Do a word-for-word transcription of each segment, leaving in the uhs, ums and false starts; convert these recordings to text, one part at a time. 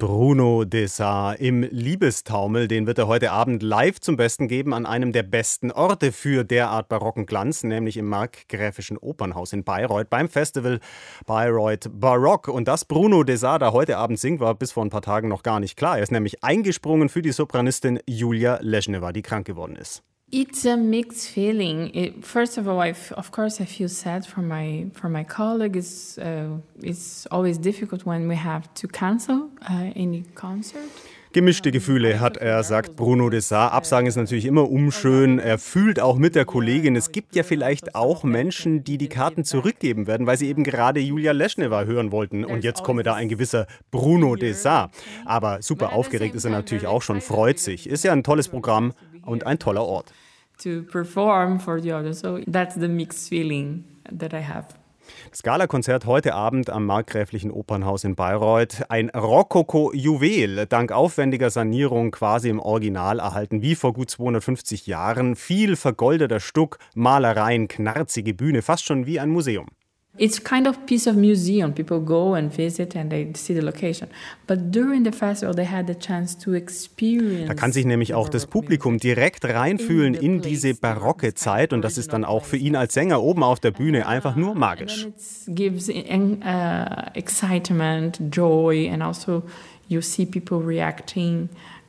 Bruno Desar im Liebestaumel, den wird er heute Abend live zum Besten geben an einem der besten Orte für derart barocken Glanz, nämlich im Markgräfischen Opernhaus in Bayreuth beim Festival Bayreuth Barock. Und dass Bruno Desar da heute Abend singt, war bis vor ein paar Tagen noch gar nicht klar. Er ist nämlich eingesprungen für die Sopranistin Julia Leschnewa, die krank geworden ist. It's a mixed feeling. It, first of all, I f- of course I feel sad for my for my colleague. It's uh, it's always difficult when we have to cancel uh, any concert. Gemischte Gefühle hat er, sagt Bruno Desar. Absagen ist natürlich immer unschön. Er fühlt auch mit der Kollegin. Es gibt ja vielleicht auch Menschen, die die Karten zurückgeben werden, weil sie eben gerade Julia Leschnewa hören wollten. Und jetzt komme da ein gewisser Bruno Desar. Aber super aufgeregt ist er natürlich auch schon, freut sich. Ist ja ein tolles Programm und ein toller Ort. To perform for the others. So that's the mixed feeling that I have. Das Galakonzert heute Abend am Markgräflichen Opernhaus in Bayreuth. Ein Rokoko-Juwel, dank aufwendiger Sanierung quasi im Original erhalten, wie vor gut zweihundertfünfzig Jahren. Viel vergoldeter Stuck, Malereien, knarzige Bühne, fast schon wie ein Museum. It's kind of piece of museum. People go and visit and they see the location. But during the festival they had the chance to experience. Da kann sich nämlich auch das Publikum direkt reinfühlen in diese barocke Zeit und das ist dann auch für ihn als Sänger oben auf der Bühne einfach nur magisch. It gives uh, excitement, joy and also you see people reacting.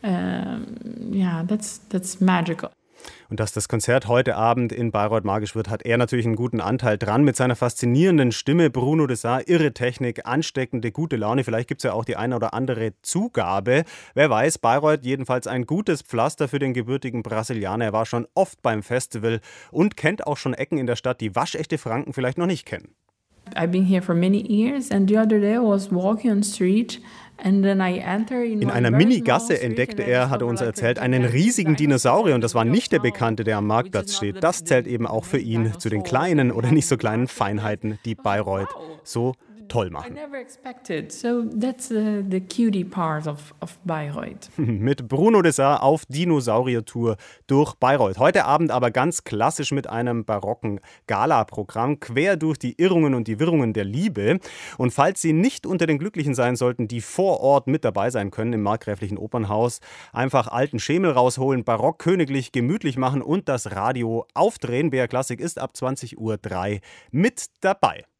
Um, yeah, that's that's magical. Und dass das Konzert heute Abend in Bayreuth magisch wird, hat er natürlich einen guten Anteil dran. Mit seiner faszinierenden Stimme, Bruno Desar, irre Technik, ansteckende, gute Laune. Vielleicht gibt es ja auch die eine oder andere Zugabe. Wer weiß, Bayreuth jedenfalls ein gutes Pflaster für den gebürtigen Brasilianer. Er war schon oft beim Festival und kennt auch schon Ecken in der Stadt, die waschechte Franken vielleicht noch nicht kennen. I've been here for many years and the other day I was walking on the street. In einer Mini-Gasse entdeckte er, hat er uns erzählt, einen riesigen Dinosaurier und das war nicht der Bekannte, der am Marktplatz steht. Das zählt eben auch für ihn zu den kleinen oder nicht so kleinen Feinheiten, die Bayreuth so toll machen. Mit Bruno Desar auf Dinosaurier-Tour durch Bayreuth. Heute Abend aber ganz klassisch mit einem barocken Gala-Programm, quer durch die Irrungen und die Wirrungen der Liebe. Und falls Sie nicht unter den Glücklichen sein sollten, die vor Ort mit dabei sein können im Markgräflichen Opernhaus, einfach alten Schemel rausholen, barock, königlich, gemütlich machen und das Radio aufdrehen. B R Klassik ist ab zwanzig Uhr drei mit dabei.